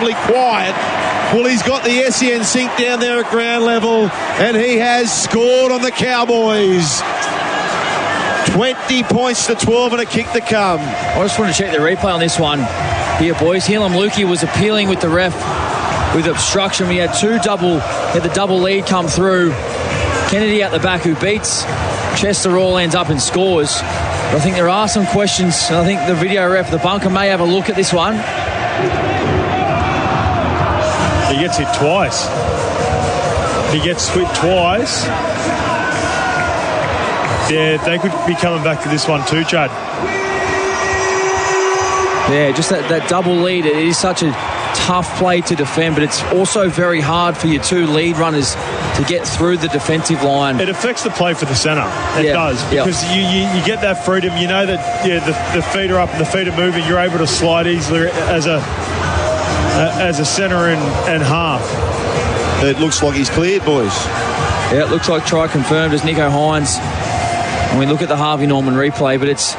relatively quiet. Well, he's got the SEN sink down there at ground level, and he has scored on the Cowboys. 20 points to 12 and a kick to come. I just want to check the replay on this one here, boys. Helam Lukey was appealing with the ref with obstruction. We had the double lead come through. Kennedy out the back who beats Chester All, ends up and scores. But I think there are some questions, and I think the video ref, the bunker, may have a look at this one. He gets hit twice. He gets hit twice. Yeah, they could be coming back to this one too, Chad. Yeah, just that double lead. It is such a tough play to defend, but it's also very hard for your two lead runners to get through the defensive line. It affects the play for the centre. It does. Because you get that freedom. You know that the feet are up and the feet are moving. You're able to slide easily as a centre and half. It looks like he's cleared, boys. Yeah, it looks like try confirmed as Nicho Hines. And we look at the Harvey Norman replay, but it's...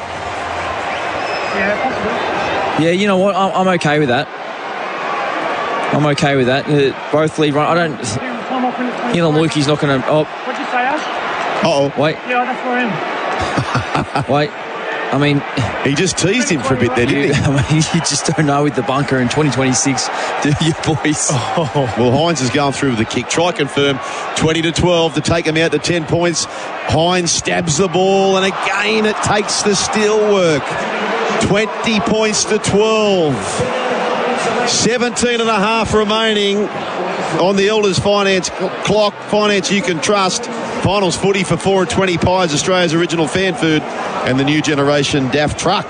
Yeah, you know what? I'm okay with that. I'm okay with that. Both lead run. I don't... Helam Lukey's not going to... Oh. What'd you say, Ash? Uh-oh. Wait. Yeah, that's for him. Wait. I mean... He just teased him for a bit there, didn't he? I mean, you just don't know with the bunker in 2026, do you, boys? Oh. Well, Hines is going through with the kick. Try confirm. 20-12 to take him out to 10 points. Hines stabs the ball, and again it takes the steel work. 20 points to 12. 17 and a half remaining on the Elders Finance clock. Finance you can trust. Finals footy for 4 and 20 pies, Australia's original fan food, and the new generation DAF truck.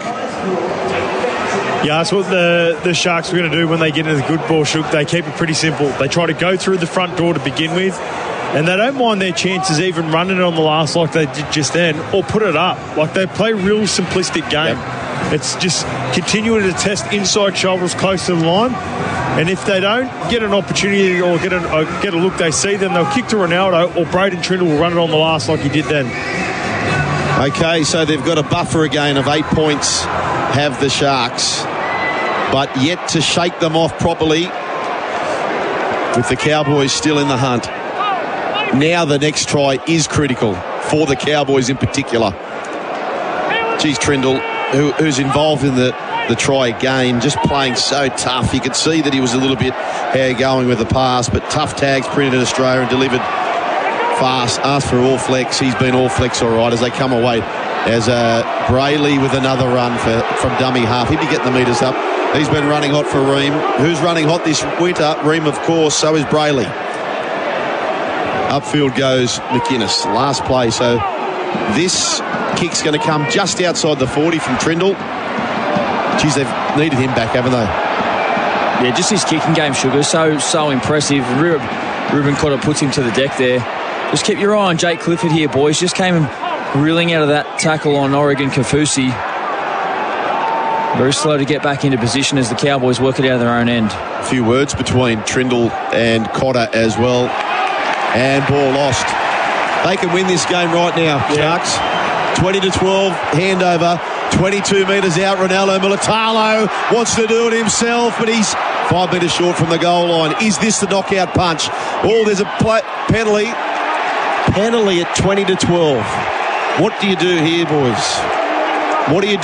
Yeah, that's what the Sharks are going to do when they get into the good ball, Shook. They keep it pretty simple. They try to go through the front door to begin with, and they don't mind their chances even running it on the last like they did just then, or put it up. Like, they play real simplistic game. Yep. It's just continuing to test inside shoulders close to the line. And if they don't get an opportunity or get a look they see, then they'll kick to Ronaldo, or Braden Trindle will run it on the last like he did then. Okay, so they've got a buffer again of 8 points, have the Sharks, but yet to shake them off properly with the Cowboys still in the hunt. Now the next try is critical for the Cowboys in particular. Geez, Trindle, who's involved in the try again, just playing so tough. You could see that he was a little bit going with the pass, but tough tags printed in Australia and delivered fast. Asked for all flex. He's been all flex all right as they come away. As Brayley with another run from dummy half. He'd be getting the metres up. He's been running hot for Ream. Who's running hot this winter? Ream, of course. So is Brayley. Upfield goes McInnes. Last play. So this kick's going to come just outside the 40 from Trindle. Geez, they've needed him back, haven't they? Yeah, just his kicking game, Sugar. So impressive. Ruben Cotter puts him to the deck there. Just keep your eye on Jake Clifford here, boys. Just came reeling out of that tackle on Oregon Kafusi. Very slow to get back into position as the Cowboys work it out of their own end. A few words between Trindle and Cotter as well. And ball lost. They can win this game right now, Sharks. 20-12, handover. 22 metres out, Ronaldo Militalo wants to do it himself, but he's 5 metres short from the goal line. Is this the knockout punch? Oh, there's a penalty. Penalty at 20-12. What do you do here, boys? What do you do?